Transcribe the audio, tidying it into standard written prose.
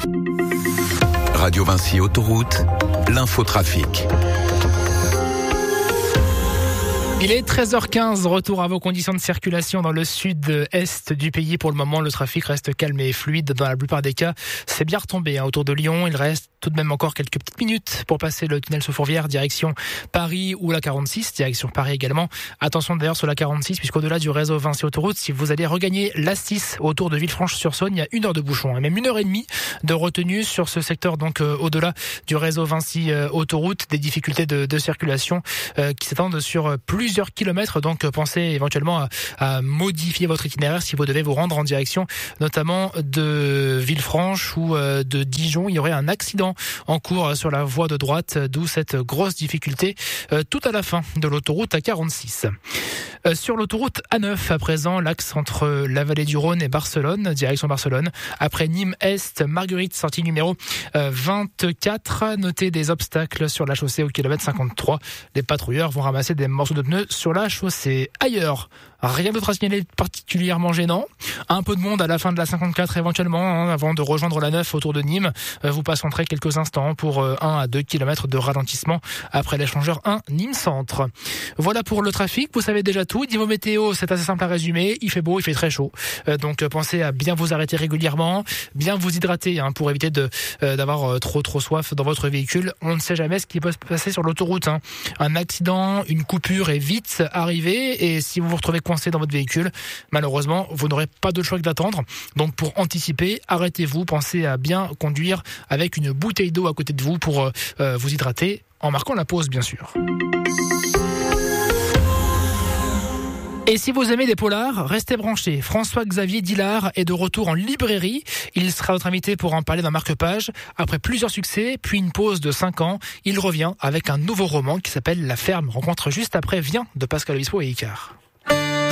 Radio Vinci Autoroute, l'infotrafic. Il est 13h15, retour à vos conditions de circulation dans le sud-est du pays. Pour le moment, le trafic reste calme et fluide dans la plupart des cas. C'est bien retombé autour de Lyon. Il reste tout de même encore quelques petites minutes pour passer le tunnel sous Fourvière, direction Paris ou la 46, direction Paris également. Attention d'ailleurs sur la 46, puisqu'au-delà du réseau Vinci Autoroute, si vous allez regagner l'A6 autour de Villefranche-sur-Saône, il y a 1 heure de bouchon, et même 1h30 de retenue sur ce secteur, donc au-delà du réseau Vinci Autoroute, des difficultés de circulation qui s'étendent sur plusieurs kilomètres. Donc pensez éventuellement à modifier votre itinéraire si vous devez vous rendre en direction notamment de Villefranche ou de Dijon. Il y aurait un accident en cours sur la voie de droite, d'où cette grosse difficulté tout à la fin de l'autoroute A46. Sur l'autoroute A9 à présent, l'axe entre la vallée du Rhône et Barcelone, direction Barcelone. Après Nîmes-Est, Marguerite, sortie numéro 24. Notez des obstacles sur la chaussée au kilomètre 53. Les patrouilleurs vont ramasser des morceaux de pneus sur la chaussée. Ailleurs, rien d'autre à signaler particulièrement gênant. Un peu de monde à la fin de la 54 éventuellement, avant de rejoindre la 9 autour de Nîmes. Vous patienterez quelques instants pour 1 à 2 km de ralentissement après l'échangeur 1 Nîmes-Centre. Voilà pour le trafic, vous savez déjà tout. Niveau météo, c'est assez simple à résumer. Il fait beau, il fait très chaud. Donc pensez à bien vous arrêter régulièrement, bien vous hydrater pour éviter d'avoir trop soif dans votre véhicule. On ne sait jamais ce qui peut se passer sur l'autoroute. Un accident, une coupure est vite arrivée, et si vous vous retrouvez coincé dans votre véhicule, malheureusement, vous n'aurez pas d'autre choix que d'attendre. Donc pour anticiper, arrêtez-vous, pensez à bien conduire avec une bouteille d'eau à côté de vous pour vous hydrater, en marquant la pause bien sûr. Et si vous aimez des polars, restez branchés. François-Xavier Dillard est de retour en librairie. Il sera notre invité pour en parler dans Marque-Page. Après plusieurs succès, puis une pause de 5 ans, il revient avec un nouveau roman qui s'appelle La Ferme. Rencontre juste après Viens de Pascal Obispo et Icare.